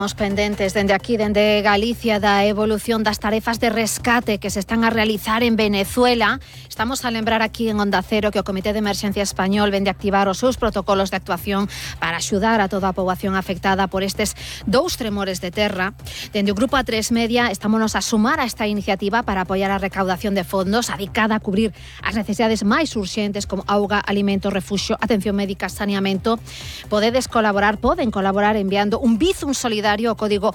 Estamos pendentes dende aquí, dende Galicia, da evolución das tarefas de rescate que se están a realizar en Venezuela. Estamos a lembrar aquí en Onda Cero que o Comité de Emerxencia Español vende activar os seus protocolos de actuación para axudar a toda a poboación afectada por estes dous tremores de terra. Dende o Grupo A3 Media estámonos a sumar a esta iniciativa para apoiar a recaudación de fondos adicada a cubrir as necesidades máis urxentes como auga, alimento, refuxio, atención médica, saneamento. Poden colaborar enviando un bizum solidario o código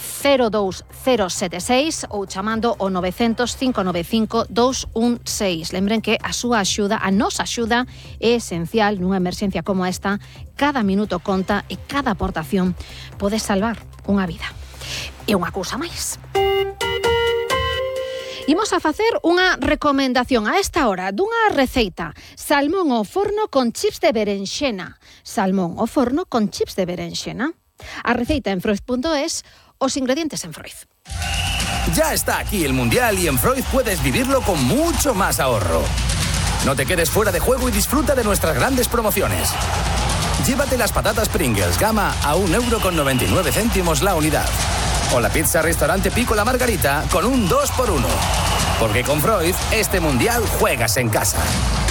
02076 ou chamando o 900 595 216. Lembren que a súa axuda, a nosa axuda, é esencial nunha emerxencia como esta. Cada minuto conta e cada aportación pode salvar unha vida. E unha cousa máis. Imos a facer unha recomendación a esta hora dunha receita. Salmón ao forno con chips de berenxena. Salmón ao forno con chips de berenxena. A receita en Freud.es, os ingredientes en Freud. Ya está aquí el Mundial y en Freud puedes vivirlo con mucho más ahorro. No te quedes fuera de juego y disfruta de nuestras grandes promociones. Llévate las patatas Pringles Gama a 1,99 € la unidad. O la pizza Restaurante Pico la Margarita con un 2x1. Porque con Freud, este Mundial juegas en casa.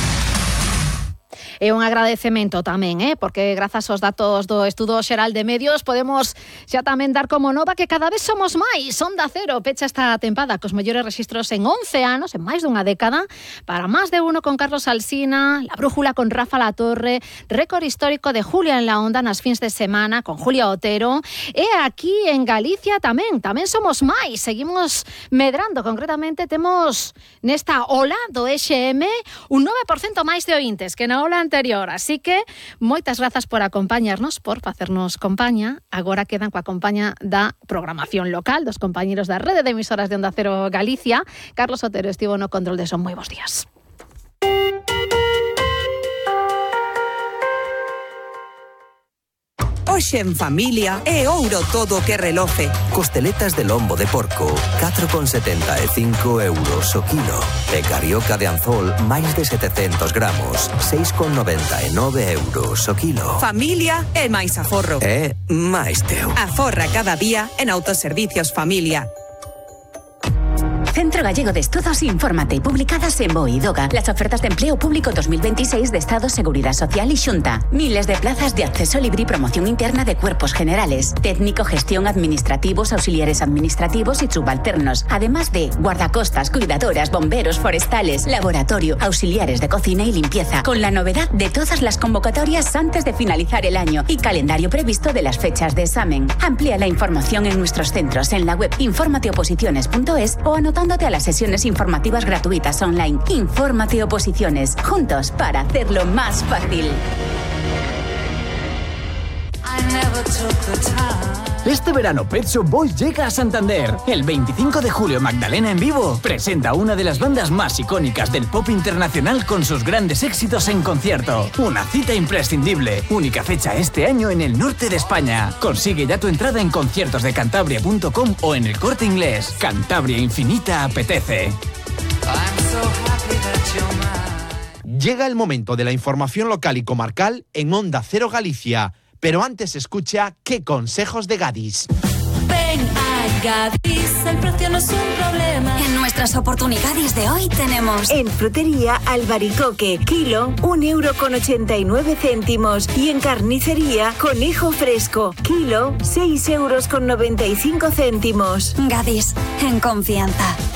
E un agradecemento tamén, porque grazas aos datos do Estudo Xeral de Medios podemos xa tamén dar como nova que cada vez somos máis. Onda Cero pecha esta tempada cos mellores rexistros en 11 anos, en máis dunha década, para Más de Uno con Carlos Alsina, La Brújula con Rafa Latorre, récord histórico de Julia en la Onda nas fins de semana con Julia Otero, e aquí en Galicia tamén somos máis, seguimos medrando, concretamente temos nesta ola do EXM un 9% máis de ointes que na ola anterior, así que moitas grazas por acompañarnos, por facernos compañía. Agora quedan coa compañía da programación local dos compañeros da rede de emisoras de Onda Cero Galicia. Carlos Otero estivo no control de son. Moi bons días. Hoxe en familia é ouro todo o que reloce. Costeletas de lombo de porco, 4,75 € o kilo. E carioca de anzol, máis de 700 gramos, 6,99 € o kilo. Familia é máis aforro. É máis teu. Aforra cada día en Autoservicios Familia. Centro Gallego de Estudos, infórmate, publicadas en BOE y DOGA. Las ofertas de empleo público 2026 de Estado, Seguridad Social y Xunta. Miles de plazas de acceso libre y promoción interna de cuerpos generales, técnico, gestión, administrativos, auxiliares administrativos y subalternos. Además de guardacostas, cuidadoras, bomberos, forestales, laboratorio, auxiliares de cocina y limpieza. Con la novedad de todas las convocatorias antes de finalizar el año y calendario previsto de las fechas de examen. Amplía la información en nuestros centros en la web informateoposiciones.es o anotándote a las sesiones informativas gratuitas online. Infórmate Oposiciones, juntos para hacerlo más fácil. Este verano Pet Shop Boys llega a Santander. El 25 de julio Magdalena en vivo presenta una de las bandas más icónicas del pop internacional con sus grandes éxitos en concierto. Una cita imprescindible. Única fecha este año en el norte de España. Consigue ya tu entrada en conciertosdecantabria.com o en el Corte Inglés. Cantabria Infinita apetece. Llega el momento de la información local y comarcal en Onda Cero Galicia. Pero antes escucha ¿Qué consejos de Gadis? Ven a Gadis, el precio no es un problema. En nuestras oportunidades de hoy tenemos en frutería albaricoque, kilo 1,89 € y en carnicería conejo fresco, kilo 6,95 €. Gadis, en confianza.